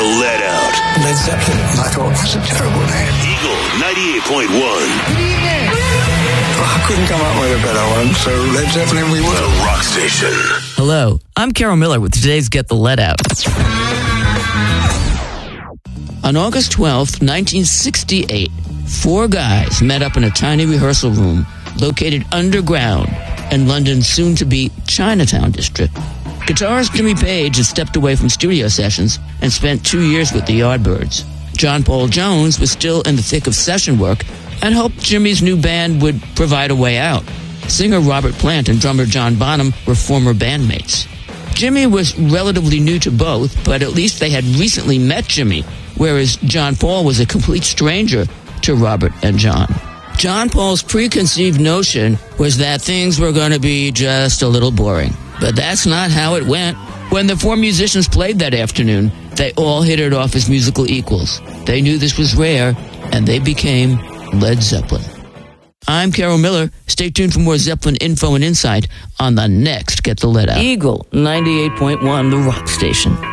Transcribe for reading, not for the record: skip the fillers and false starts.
Let Out. Led Zeppelin, I thought, that's a terrible name. Eagle 98.1. I couldn't come up with a better one, so Led Zeppelin we were. The Rock Station. Hello, I'm Carol Miller with today's Get the Let Out. On August 12th, 1968, four guys met up in a tiny rehearsal room located underground in London's soon-to-be Chinatown district. Guitarist Jimmy Page had stepped away from studio sessions and spent 2 years with the Yardbirds. John Paul Jones was still in the thick of session work and hoped Jimmy's new band would provide a way out. Singer Robert Plant and drummer John Bonham were former bandmates. Jimmy was relatively new to both, but at least they had recently met Jimmy, whereas John Paul was a complete stranger to Robert and John. John Paul's preconceived notion was that things were going to be just a little boring. But that's not how it went. When the four musicians played that afternoon, they all hit it off as musical equals. They knew this was rare, and they became Led Zeppelin. I'm Carol Miller. Stay tuned for more Zeppelin info and insight on the next Get the Let Out. Eagle 98.1, the Rock Station.